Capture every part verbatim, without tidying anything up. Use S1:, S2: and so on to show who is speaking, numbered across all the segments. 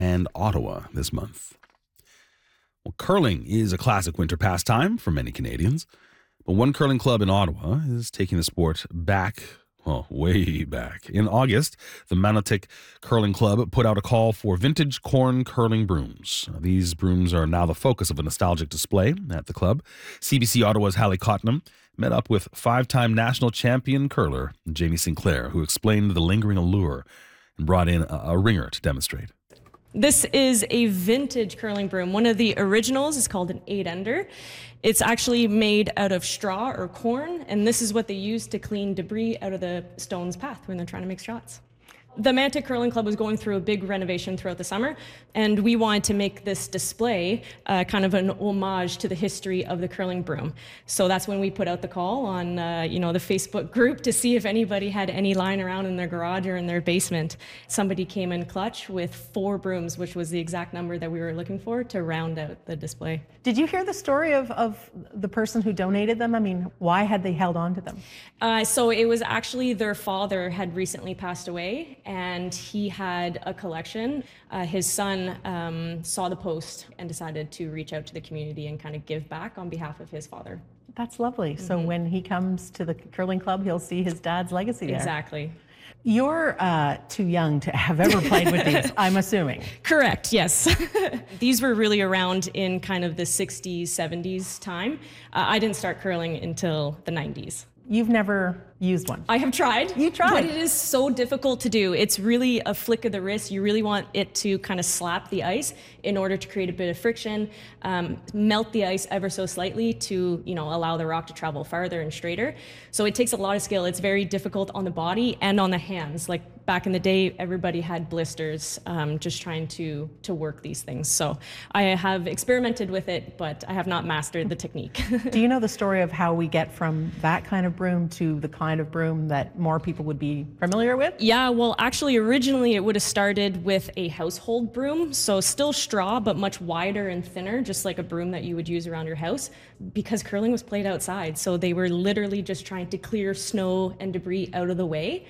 S1: and Ottawa this month. Well, curling is a classic winter pastime for many Canadians, but one curling club in Ottawa is taking the sport back, well, way back. In August, the Manotick Curling Club put out a call for vintage corn curling brooms. These brooms are now the focus of a nostalgic display at the club. C B C Ottawa's Hallie Cottenham met up with five-time national champion curler Jamie Sinclair, who explained the lingering allure and brought in a, a ringer to demonstrate.
S2: This is a vintage curling broom. One of the originals is called an eight-ender. It's actually made out of straw or corn, and this is what they use to clean debris out of the stone's path when they're trying to make shots. The Manotick Curling Club was going through a big renovation throughout the summer, and we wanted to make this display uh, kind of an homage to the history of the curling broom. So that's when we put out the call on uh, you know, the Facebook group to see if anybody had any lying around in their garage or in their basement. Somebody came in clutch with four brooms, which was the exact number that we were looking for to round out the display.
S3: Did you hear the story of, of the person who donated them? I mean, why had they held on to them?
S2: Uh, so it was actually their father had recently passed away, and he had a collection. Uh, his son um, saw the post and decided to reach out to the community and kind of give back on behalf of his father.
S3: That's lovely. Mm-hmm. So when he comes to the curling club, he'll see his dad's legacy there.
S2: Exactly.
S3: You're uh, too young to have ever played with these, I'm assuming.
S2: Correct, yes. These were really around in kind of the sixties, seventies time. Uh, I didn't start curling until the nineties.
S3: You've never used one?
S2: I have tried.
S3: You tried?
S2: But it is so difficult to do. It's really a flick of the wrist. You really want it to kind of slap the ice in order to create a bit of friction, um, melt the ice ever so slightly to, you know, allow the rock to travel farther and straighter. So it takes a lot of skill. It's very difficult on the body and on the hands. Like back in the day, everybody had blisters um, just trying to, to work these things. So I have experimented with it, but I have not mastered the technique.
S3: Do you know the story of how we get from that kind of broom to the kind of broom that more people would be familiar with?
S2: Yeah, well, actually, originally it would have started with a household broom, so still straw, but much wider and thinner, just like a broom that you would use around your house, because curling was played outside. So they were literally just trying to clear snow and debris out of the way.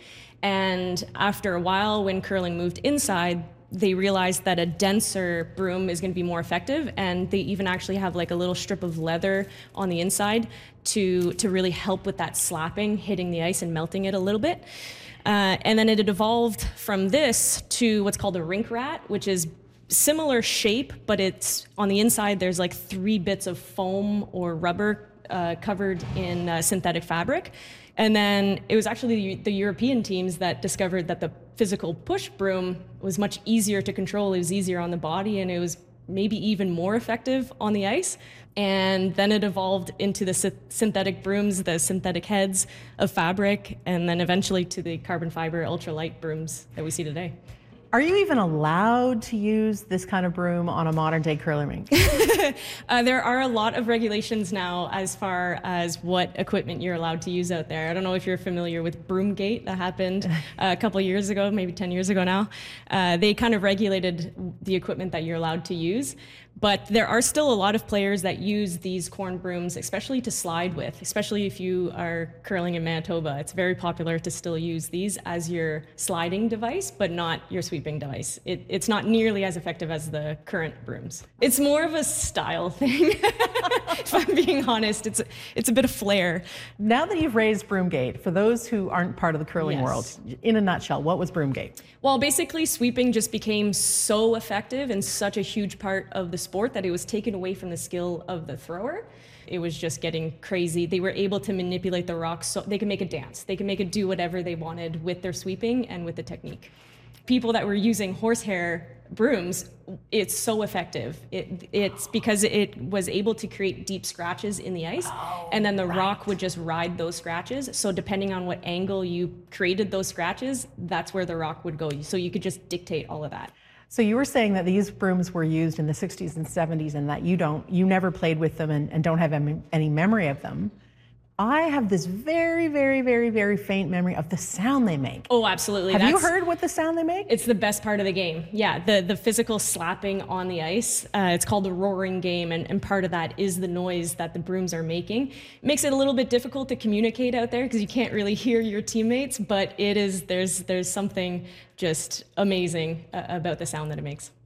S2: And after a while, when curling moved inside, they realized that a denser broom is going to be more effective, and they even actually have like a little strip of leather on the inside to to really help with that slapping, hitting the ice and melting it a little bit. Uh, and then it had evolved from this to what's called a rink rat, which is similar shape, but it's on the inside there's like three bits of foam or rubber uh, covered in uh, synthetic fabric. And then it was actually the, the European teams that discovered that the physical push broom was much easier to control. It was easier on the body, and it was maybe even more effective on the ice. And then it evolved into the sy- synthetic brooms, the synthetic heads of fabric, and then eventually to the carbon fiber ultralight brooms that we see today.
S3: Are you even allowed to use this kind of broom on a modern day curling rink?
S2: uh, there are a lot of regulations now as far as what equipment you're allowed to use out there. I don't know if you're familiar with Broomgate that happened uh, a couple years ago, maybe ten years ago now. Uh, they kind of regulated the equipment that you're allowed to use. But there are still a lot of players that use these corn brooms, especially to slide with, especially if you are curling in Manitoba. It's very popular to still use these as your sliding device, but not your sweeping device. It, it's not nearly as effective as the current brooms. It's more of a style thing, if I'm being honest. It's, it's a bit of flair.
S3: Now that you've raised Broomgate, for those who aren't part of the curling
S2: Yes.
S3: world, in a nutshell, what was Broomgate?
S2: Well, basically, sweeping just became so effective and such a huge part of the sport that it was taken away from the skill of the thrower. It was just getting crazy. They were able to manipulate the rocks so they could make it dance. They could make it do whatever they wanted with their sweeping and with the technique. People that were using horsehair brooms, it's so effective. It, it's because it was able to create deep scratches in the ice,
S3: oh,
S2: and then the
S3: right.
S2: rock would just ride those scratches. So depending on what angle you created those scratches, that's where the rock would go. So you could just dictate all of that.
S3: So you were saying that these brooms were used in the sixties and seventies, and that you don't, you never played with them and, and don't have any, any memory of them. I have this very, very, very, very faint memory of the sound they make.
S2: Oh, absolutely.
S3: Have
S2: That's,
S3: you heard what the sound they make?
S2: It's the best part of the game. Yeah, the, the physical slapping on the ice. Uh, it's called the roaring game, and, and part of that is the noise that the brooms are making. It makes it a little bit difficult to communicate out there because you can't really hear your teammates, but it is there's there's something just amazing uh, about the sound that it makes.